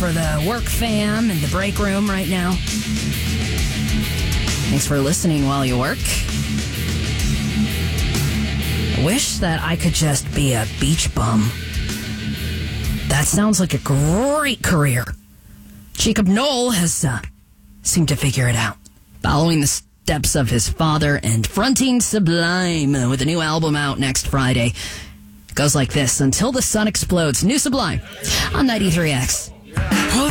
for the work fam in the break room right now. Thanks for listening while you work. I wish that I could just be a beach bum. That sounds like a great career. Jacob Knoll has seemed to figure it out. Following the steps of his father and fronting Sublime with a new album out next Friday. It goes like this: Until the Sun Explodes. New Sublime on 93X.